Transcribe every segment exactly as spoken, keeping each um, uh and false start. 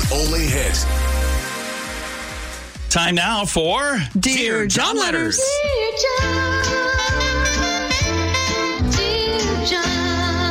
only hit. Time now for Dear John Letters. Dear John, Dear John.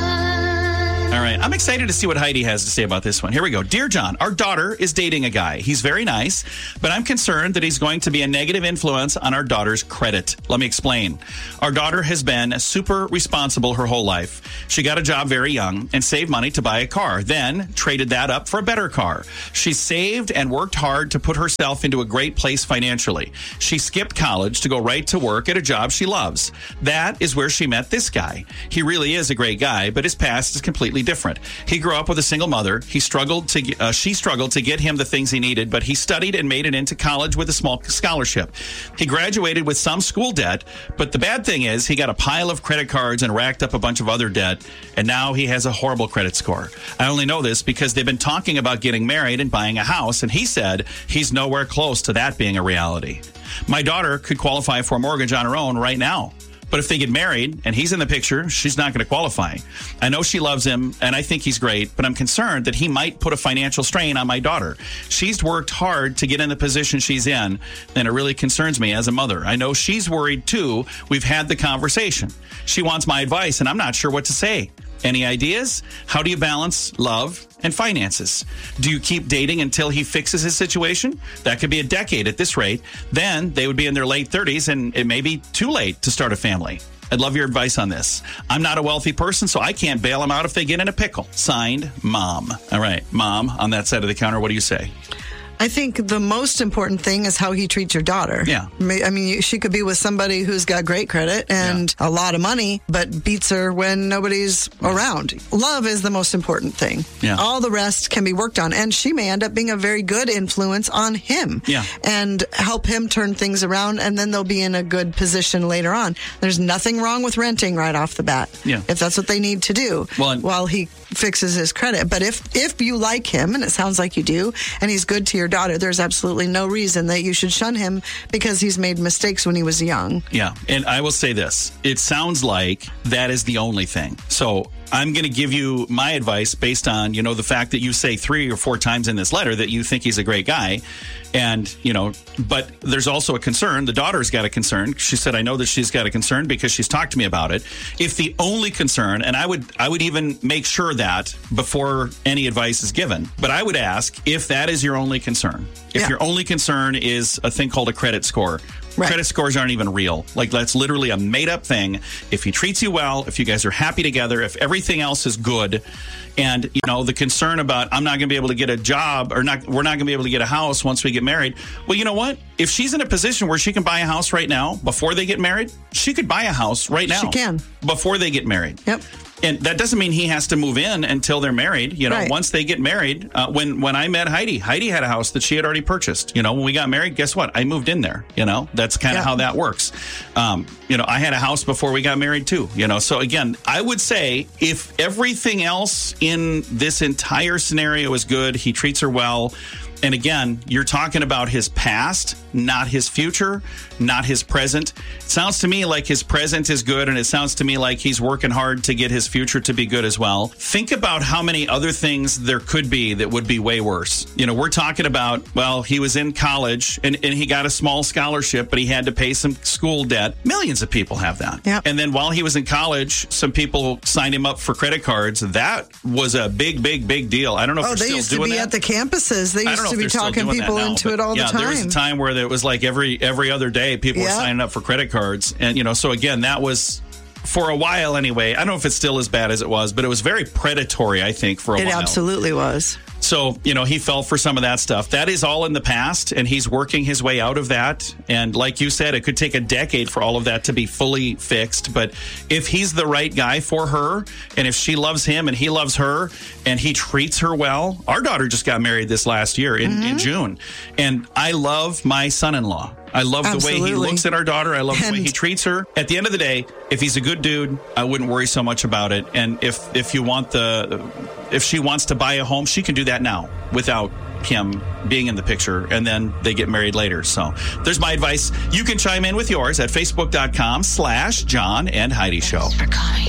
All right, I'm excited to see what Heidi has to say about this one. Here we go. Dear John, our daughter is dating a guy. He's very nice, but I'm concerned that he's going to be a negative influence on our daughter's credit. Let me explain. Our daughter has been super responsible her whole life. She got a job very young and saved money to buy a car, then traded that up for a better car. She saved and worked hard to put herself into a great place financially. She skipped college to go right to work at a job she loves. That is where she met this guy. He really is a great guy, but his past is completely different. He grew up with a single mother. He struggled to, uh, she struggled to get him the things he needed, but he studied and made it into college with a small scholarship. He graduated with some school debt, but the bad thing is he got a pile of credit cards and racked up a bunch of other debt, and now he has a horrible credit score. I only know this because they've been talking about getting married and buying a house, and he said he's nowhere close to that being a reality. My daughter could qualify for a mortgage on her own right now. But if they get married and he's in the picture, she's not going to qualify. I know she loves him and I think he's great, but I'm concerned that he might put a financial strain on my daughter. She's worked hard to get in the position she's in, and it really concerns me as a mother. I know she's worried too. We've had the conversation. She wants my advice and I'm not sure what to say. Any ideas? How do you balance love and finances? Do you keep dating until he fixes his situation? That could be a decade at this rate. Then they would be in their late thirties and it may be too late to start a family. I'd love your advice on this. I'm not a wealthy person, so I can't bail them out if they get in a pickle. Signed, Mom. All right, Mom, on that side of the counter, what do you say? I think the most important thing is how he treats your daughter. Yeah. I mean, she could be with somebody who's got great credit and yeah. a lot of money, but beats her when nobody's yeah. around. Love is the most important thing. Yeah. All the rest can be worked on. And she may end up being a very good influence on him yeah. and help him turn things around, and then they'll be in a good position later on. There's nothing wrong with renting right off the bat, yeah. if that's what they need to do well, and- while he fixes his credit. But if, if you like him, and it sounds like you do, and he's good to your daughter, there's absolutely no reason that you should shun him because he's made mistakes when he was young. Yeah, and I will say this. It sounds like that is the only thing. So I'm going to give you my advice based on, you know, the fact that you say three or four times in this letter that you think he's a great guy. And, you know, but there's also a concern. The daughter's got a concern. She said, I know that she's got a concern because she's talked to me about it. If the only concern, and I would, I would even make sure that before any advice is given, but I would ask if that is your only concern. If yeah. your only concern is a thing called a credit score. Right. Credit scores aren't even real. Like, that's literally a made-up thing. If he treats you well, if you guys are happy together, if everything else is good, and, you know, the concern about I'm not going to be able to get a job or not, we're not going to be able to get a house once we get married. Well, you know what? If she's in a position where she can buy a house right now before they get married, she could buy a house right now. She can. Before they get married. Yep. And that doesn't mean he has to move in until they're married. You know, right. once they get married, uh, when, when I met Heidi, Heidi had a house that she had already purchased. You know, when we got married, guess what? I moved in there. You know, that's kind of yeah. how that works. Um, you know, I had a house before we got married too. You know, so again, I would say if everything else in this entire scenario is good, he treats her well. And again, you're talking about his past, not his future, not his present. It sounds to me like his present is good, and it sounds to me like he's working hard to get his future to be good as well. Think about how many other things there could be that would be way worse. You know, we're talking about, well, he was in college and, and he got a small scholarship, but he had to pay some school debt. Millions of people have that. Yep. And then while he was in college, some people signed him up for credit cards. That was a big, big, big deal. I don't know if oh, they're they still used to doing be that. at the campuses. They used to be talking people now, into it all yeah, the time. There was a time where it was like every every other day people yeah. were signing up for credit cards. And, you know, so again, that was, for a while anyway, I don't know if it's still as bad as it was, but it was very predatory, I think, for a it while. It absolutely was. So, you know, he fell for some of that stuff. That is all in the past, and he's working his way out of that. And like you said, it could take a decade for all of that to be fully fixed. But if he's the right guy for her, and if she loves him and he loves her, and he treats her well, our daughter just got married this last year in, mm-hmm. in June. And I love my son-in-law. I love Absolutely. the way he looks at our daughter. I love and the way he treats her. At the end of the day, if he's a good dude, I wouldn't worry so much about it. And if if you want the, if she wants to buy a home, she can do that now without him being in the picture, and then they get married later. So there's my advice. You can chime in with yours at facebook.com slash John and Heidi Show. For calling.